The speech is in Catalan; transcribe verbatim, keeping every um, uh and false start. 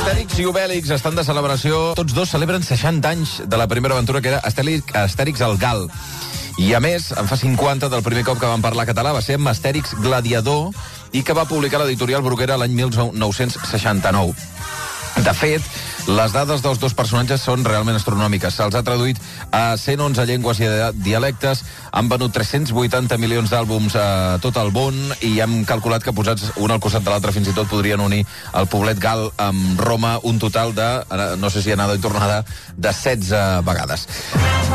Astèrix i Obèlix estan de celebració. Tots dos celebren seixanta anys de la primera aventura, que era Astèrix, Astèrix al Gal. I, a més, en fa cinquanta del primer cop que van parlar català. Va ser amb Astèrix Gladiador i que va publicar l'editorial Bruguera l'any mil nou-cents seixanta-nou. De fet, les dades dels dos personatges són realment astronòmiques. Se'ls ha traduït a cent onze llengües i dialectes, han venut tres-cents vuitanta milions d'àlbums a tot el món i hem calculat que posats un al costat de l'altre fins i tot podrien unir el poblet gal amb Roma un total de, no sé si anada i tornada, de setze vegades.